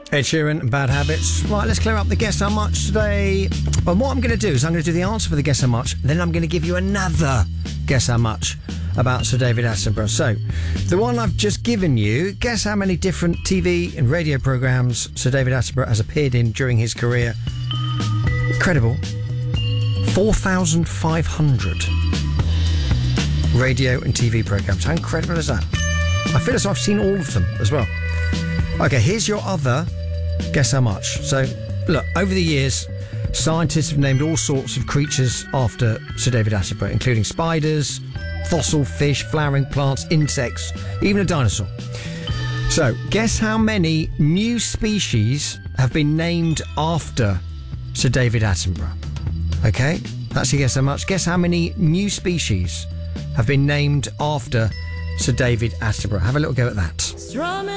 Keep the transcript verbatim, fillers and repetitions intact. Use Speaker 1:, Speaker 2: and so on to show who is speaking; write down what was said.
Speaker 1: Ed Sheeran and Bad Habits. Right, let's clear up the Guess How Much today. Well, what I'm going to do is I'm going to do the answer for the Guess How Much, then I'm going to give you another Guess How Much about Sir David Attenborough. So, the one I've just given you, guess how many different T V and radio programmes Sir David Attenborough has appeared in during his career. Incredible. four thousand five hundred radio and T V programmes. How incredible is that? I feel as though I've seen all of them as well. Okay, here's your other Guess How Much. So, look, over the years, scientists have named all sorts of creatures after Sir David Attenborough, including spiders, fossil fish, flowering plants, insects, even a dinosaur. So, guess how many new species have been named after Sir David Attenborough? Okay, that's your Guess How Much. Guess how many new species have been named after Sir David Attenborough? Have a little go at that.